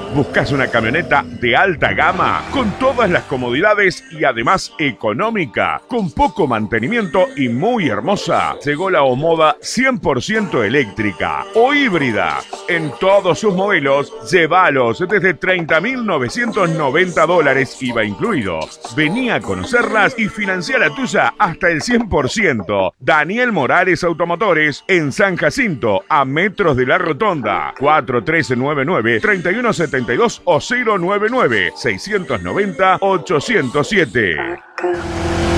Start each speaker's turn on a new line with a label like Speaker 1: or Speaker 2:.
Speaker 1: ¿Buscas una camioneta de alta gama con todas las comodidades y además económica, con poco mantenimiento y muy hermosa? Llegó la Omoda 100% eléctrica o híbrida. En todos sus modelos, llévalos desde $30.990 IVA incluido. Vení a conocerlas y financia la tuya hasta el 100%. Daniel Morales Automotores en San Jacinto, a metros de la Rotonda. 4399-3172 o 099-690-807.